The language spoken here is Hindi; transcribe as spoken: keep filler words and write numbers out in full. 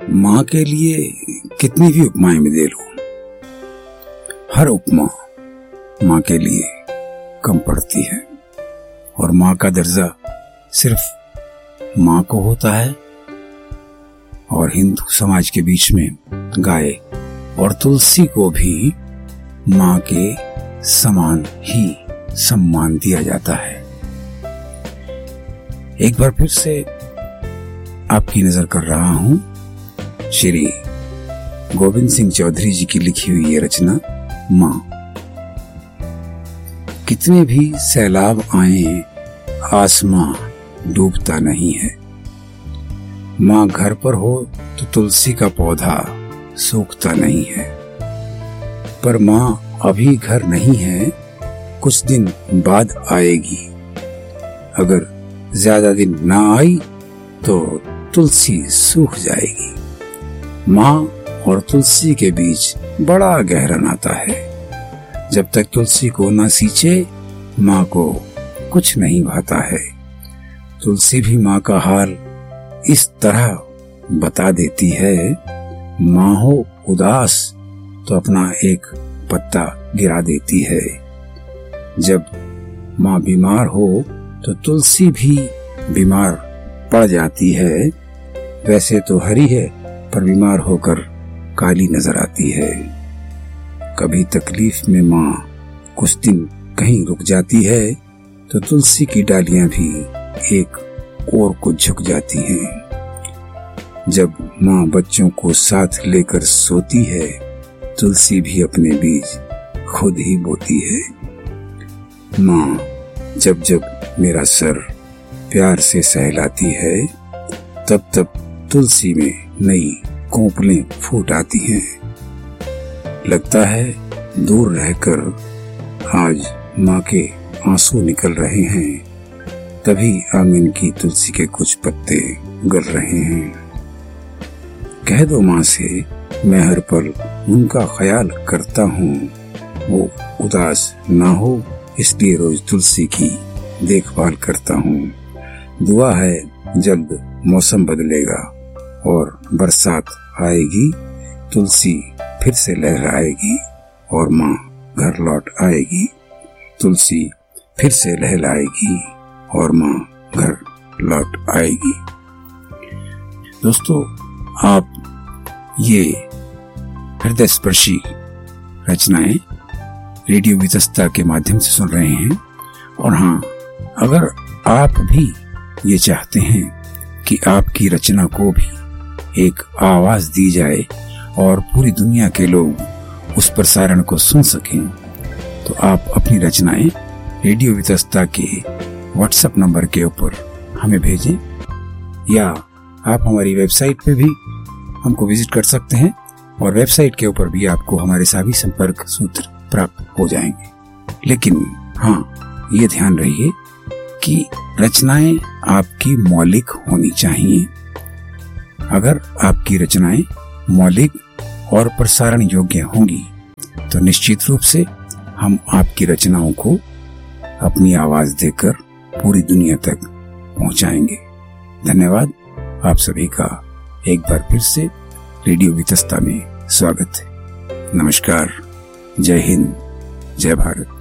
माँ के लिए कितनी भी उपमाएं में दे लो, हर उपमा माँ के लिए कम पड़ती है। और माँ का दर्जा सिर्फ माँ को होता है। और हिंदू समाज के बीच में गाय और तुलसी को भी माँ के समान ही सम्मान दिया जाता है। एक बार फिर से आपकी नजर कर रहा हूं श्री गोविंद सिंह चौधरी जी की लिखी हुई ये रचना माँ। कितने भी सैलाब आए आसमां डूबता नहीं है। माँ घर पर हो तो तुलसी का पौधा सूखता नहीं है। पर माँ अभी घर नहीं है, कुछ दिन बाद आएगी। अगर ज्यादा दिन ना आई तो तुलसी सूख जाएगी। माँ और तुलसी के बीच बड़ा गहरा नाता है। जब तक तुलसी को ना सींचे माँ को कुछ नहीं भाता है। तुलसी भी माँ का हाल इस तरह बता देती है, माँ हो उदास तो अपना एक पत्ता गिरा देती है। जब माँ बीमार हो तो तुलसी भी बीमार पड़ जाती है। वैसे तो हरी है पर बीमार होकर काली नजर आती है। कभी तकलीफ में माँ कुछ दिन कहीं रुक जाती है तो तुलसी की डालियां भी एक ओर को झुक जाती हैं। जब माँ बच्चों को साथ लेकर सोती है, तुलसी भी अपने बीज खुद ही बोती है। माँ जब जब मेरा सर प्यार से सहलाती है, तब तब तुलसी में नई कोंपलें फूट आती हैं। लगता है दूर रहकर आज माँ के आंसू निकल रहे हैं, तभी आंगन की तुलसी के कुछ पत्ते गिर रहे हैं। कह दो माँ से मैं हर पल उनका ख्याल करता हूँ, वो उदास ना हो इसलिए रोज तुलसी की देखभाल करता हूँ। दुआ है जल्द मौसम बदलेगा और बरसात आएगी, तुलसी फिर से लहराएगी और माँ घर लौट आएगी। तुलसी फिर से लहराएगी और माँ घर लौट आएगी। दोस्तों, आप ये हृदय स्पर्शी रचनाएं रेडियो वितस्ता के माध्यम से सुन रहे हैं। और हाँ, अगर आप भी ये चाहते हैं कि आपकी रचना को भी एक आवाज दी जाए और पूरी दुनिया के लोग उस प्रसारण को सुन सकें, तो आप अपनी रचनाएं रेडियो वितस्ता के व्हाट्सएप नंबर के ऊपर हमें भेजें, या आप हमारी वेबसाइट पे भी हमको विजिट कर सकते हैं और वेबसाइट के ऊपर भी आपको हमारे सभी संपर्क सूत्र प्राप्त हो जाएंगे। लेकिन हाँ, ये ध्यान रहिए कि रचनाएं आपकी मौलिक होनी चाहिए। अगर आपकी रचनाएं मौलिक और प्रसारण योग्य होंगी तो निश्चित रूप से हम आपकी रचनाओं को अपनी आवाज देकर पूरी दुनिया तक पहुंचाएंगे। धन्यवाद। आप सभी का एक बार फिर से रेडियो वितस्ता में स्वागत है। नमस्कार। जय हिंद, जय भारत।